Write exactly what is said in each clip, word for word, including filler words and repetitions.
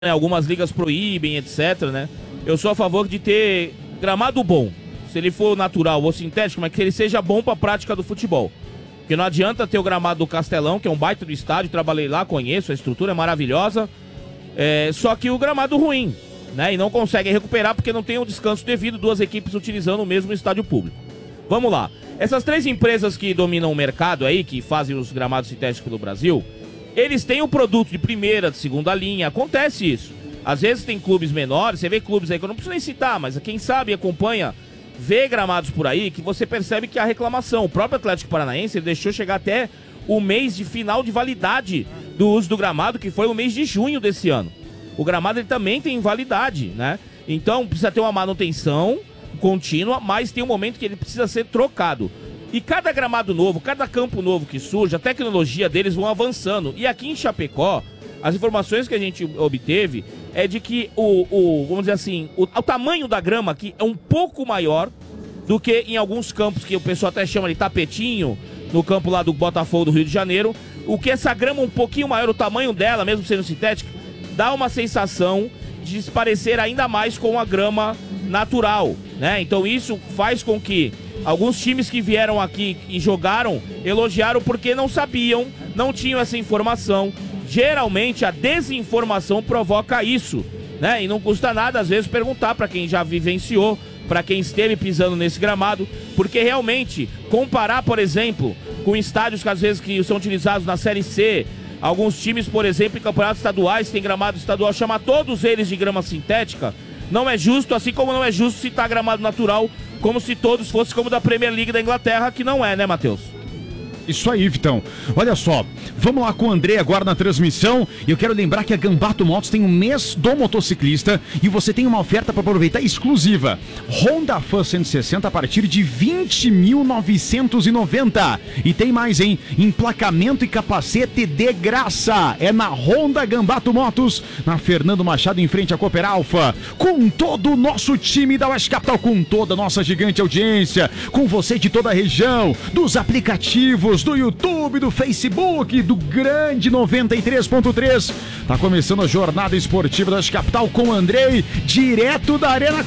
né, algumas ligas proíbem, etc, né? Eu sou a favor de ter gramado bom. Se ele for natural ou sintético, mas que ele seja bom para a prática do futebol. Porque não adianta ter o gramado do Castelão, que é um baita do estádio, trabalhei lá, conheço, a estrutura é maravilhosa. É, só que o gramado ruim, né? E não conseguem recuperar porque não tem um descanso devido, duas equipes utilizando o mesmo estádio público. Vamos lá. Essas três empresas que dominam o mercado aí, que fazem os gramados sintéticos do Brasil, eles têm o produto de primeira, de segunda linha, acontece isso. Às vezes tem clubes menores, você vê clubes aí que eu não preciso nem citar, mas quem sabe acompanha, vê gramados por aí, que você percebe que há reclamação. O próprio Atlético Paranaense ele deixou chegar até o mês de final de validade do uso do gramado, que foi o mês de junho desse ano. O gramado ele também tem validade, né? Então precisa ter uma manutenção contínua, mas tem um momento que ele precisa ser trocado. E cada gramado novo, cada campo novo que surge, a tecnologia deles vão avançando. E aqui em Chapecó, as informações que a gente obteve é de que o, o vamos dizer assim, o, o tamanho da grama aqui é um pouco maior do que em alguns campos que o pessoal até chama de tapetinho, no campo lá do Botafogo do Rio de Janeiro. O que essa grama um pouquinho maior, o tamanho dela, mesmo sendo sintética, dá uma sensação de se parecer ainda mais com a grama natural, né? Então isso faz com que alguns times que vieram aqui e jogaram, elogiaram porque não sabiam, não tinham essa informação. Geralmente a desinformação provoca isso, né? E não custa nada às vezes perguntar para quem já vivenciou, para quem esteve pisando nesse gramado, porque realmente comparar, por exemplo, com estádios que às vezes que são utilizados na Série C, alguns times, por exemplo, em campeonatos estaduais tem gramado estadual, chamar todos eles de grama sintética, não é justo, assim como não é justo citar gramado natural, como se todos fossem como da Premier League da Inglaterra, que não é, né, Matheus? Isso aí, Vitão. Olha só, vamos lá com o André agora na transmissão. E eu quero lembrar que a Gambato Motos tem um mês do motociclista e você tem uma oferta para aproveitar exclusiva. Honda Fan cento e sessenta a partir de vinte mil novecentos e noventa. E tem mais, hein? Emplacamento e capacete de graça. É na Honda Gambato Motos, na Fernando Machado, em frente à Cooper Alfa. Com todo o nosso time da Oeste Capital, com toda a nossa gigante audiência, com você de toda a região, dos aplicativos, do YouTube, do Facebook, do Grande noventa e três ponto três. Tá começando a jornada esportiva da Capital com o Andrei, direto da Arena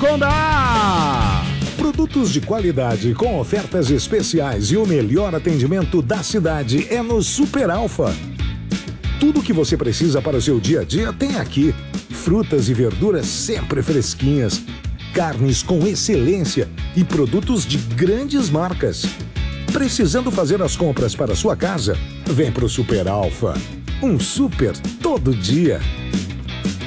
Condá. Produtos de qualidade com ofertas especiais e o melhor atendimento da cidade é no Super Alfa. Tudo o que você precisa para o seu dia a dia tem aqui. Frutas e verduras sempre fresquinhas, carnes com excelência e produtos de grandes marcas. Precisando fazer as compras para sua casa? Vem pro Super Alfa. Um super todo dia.